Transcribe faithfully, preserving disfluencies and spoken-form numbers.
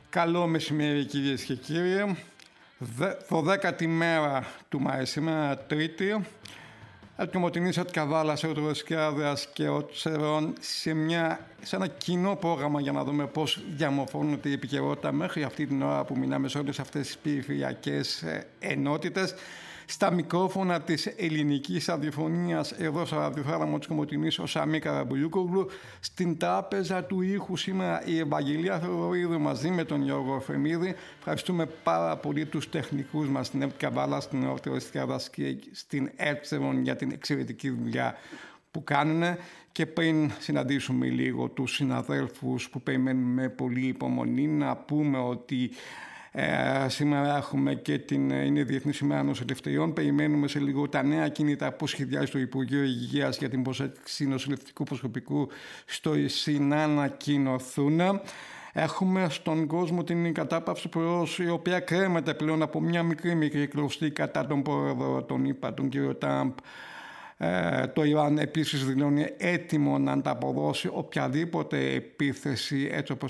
Καλό μεσημέρι κυρίες και κύριοι. δωδέκατη μέρα του Μάη σήμερα, Τρίτη. Ατιμοτινής Ατκαβάλας, Ερωτοσκιάδας και Οτσερών σε, μια, σε ένα κοινό πρόγραμμα για να δούμε πώς διαμορφώνεται η επικαιρότητα μέχρι αυτή την ώρα που μιλάμε σε όλες αυτές τις περιφερειακές ενότητες. Στα μικρόφωνα της ελληνικής ραδιοφωνίας, εδώ στα ραδιοθάλαμο της Κομοτηνής, ο Σαμί Καραμπουλιούκογλου. Στην τράπεζα του ήχου σήμερα η Ευαγγελία Θεοδωρίδου μαζί με τον Γιώργο Εφρεμίδη. Ευχαριστούμε πάρα πολύ τους τεχνικούς μας στην Ατκαβάλα, στην Ερωτοσκιάδα και στην Έτσερον για την εξαιρετική δουλειά που κάνουν. Και πριν συναντήσουμε λίγο τους συναδέλφους που περιμένουμε με πολύ υπομονή, να πούμε ότι Ε, σήμερα έχουμε και την είναι Διεθνή ημέρα νοσηλευτριών. Περιμένουμε σε λίγο τα νέα κίνητα που σχεδιάζει το Υπουργείο Υγείας για την προσέγγιση νοσηλευτικού προσωπικού στο ΙΣΥ να ανακοινωθούν. Έχουμε στον κόσμο την κατάπαυση προϊόντος, η οποία κρέμεται πλέον από μια μικρή μικρή κλωστή κατά τον πρόεδρο, τον ΗΠΑ, τον κύριο Τραμπ. Ε, το Ιράν επίσης δηλώνει έτοιμο να ανταποδώσει οποιαδήποτε επίθεση, έτσι όπως